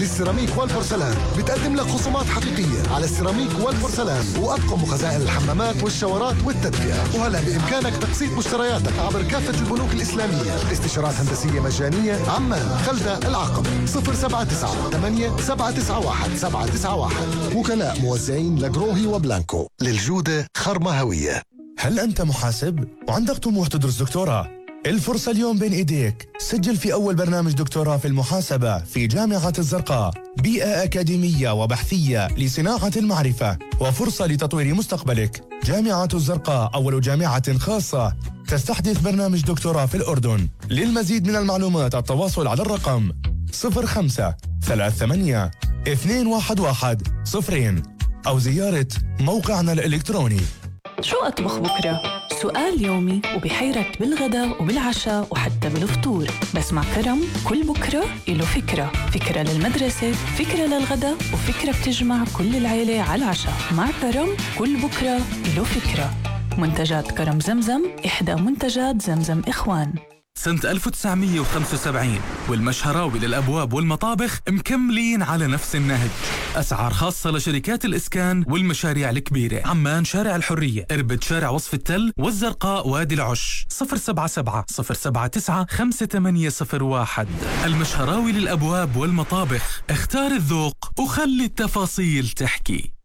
السيراميك والبورسلان بتقدم لك خصومات حقيقية على السيراميك والبورسلان وأطقم وخزائن الحمامات والشاورات والتدفئة. وهلا بإمكانك تقسيط مشترياتك عبر كافة البنوك الإسلامية. استشارات هندسية مجانية. عمان، خلدة، العقبة. 079-791-791. وكلاء موزعين لجروهي وبلانكو. للجودة خرمة هوية. هل أنت محاسب وعندك طموح تدرس دكتوراه؟ الفرصة اليوم بين إيديك. سجل في أول برنامج دكتوراه في المحاسبة في جامعة الزرقاء. بيئة أكاديمية وبحثية لصناعة المعرفة وفرصة لتطوير مستقبلك. جامعة الزرقاء أول جامعة خاصة تستحدث برنامج دكتوراه في الأردن. للمزيد من المعلومات التواصل على الرقم 05-38-211-0 أو زيارة موقعنا الإلكتروني. شو أطبخ بكرة؟ سؤال يومي وبحيرك بالغداء وبالعشاء وحتى بالفطور. بس مع كرم كل بكرة إله فكرة. فكرة للمدرسة، فكرة للغداء، وفكرة بتجمع كل العيلة على العشاء. مع كرم كل بكرة إله فكرة. منتجات كرم زمزم، إحدى منتجات زمزم إخوان. سنة 1975 والمشهراوي للأبواب والمطابخ مكملين على نفس النهج. أسعار خاصة لشركات الإسكان والمشاريع الكبيرة. عمان شارع الحرية، إربد شارع وصف التل، والزرقاء وادي العش. 077-079-5801. المشهراوي للأبواب والمطابخ. اختار الذوق وخلي التفاصيل تحكي.